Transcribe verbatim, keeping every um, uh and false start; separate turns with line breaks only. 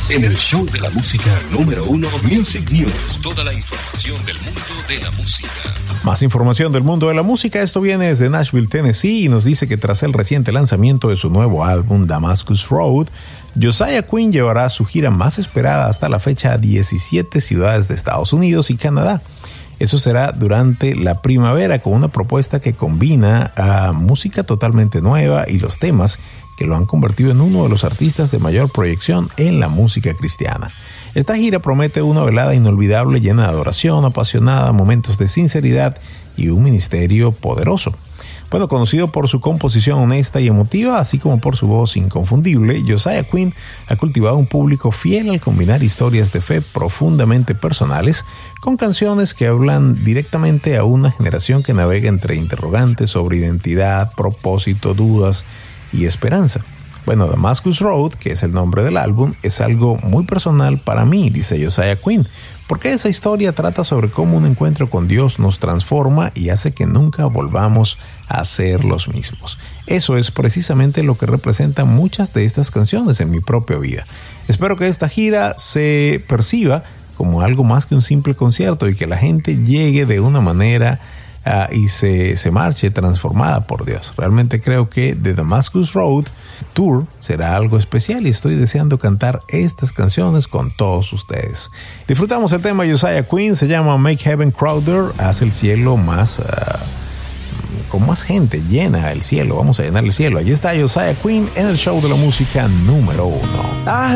en el show de la música número uno, Music News. Toda la información del mundo de la música.
Más información del mundo de la música. Esto viene desde Nashville, Tennessee, y nos dice que tras el reciente lanzamiento de su nuevo álbum Damascus Road, Josiah Quinn llevará su gira más esperada hasta la fecha a diecisiete ciudades de Estados Unidos y Canadá. Eso será durante la primavera, con una propuesta que combina a música totalmente nueva y los temas que lo han convertido en uno de los artistas de mayor proyección en la música cristiana. Esta gira promete una velada inolvidable llena de adoración apasionada, momentos de sinceridad y un ministerio poderoso. Bueno, conocido por su composición honesta y emotiva, así como por su voz inconfundible, Josiah Quinn ha cultivado un público fiel al combinar historias de fe profundamente personales con canciones que hablan directamente a una generación que navega entre interrogantes sobre identidad, propósito, dudas y esperanza. Bueno, Damascus Road, que es el nombre del álbum, es algo muy personal para mí, dice Josiah Quinn, porque esa historia trata sobre cómo un encuentro con Dios nos transforma y hace que nunca volvamos a ser los mismos. Eso es precisamente lo que representan muchas de estas canciones en mi propia vida. Espero que esta gira se perciba como algo más que un simple concierto y que la gente llegue de una manera uh, y se, se marche transformada por Dios. Realmente creo que The Damascus Road Tour será algo especial y estoy deseando cantar estas canciones con todos ustedes. Disfrutamos el tema de Josiah Quinn, se llama Make Heaven Crowder, hace el cielo más, uh, con más gente, llena el cielo, vamos a llenar el cielo. Allí está Josiah Quinn en el show de la música número uno.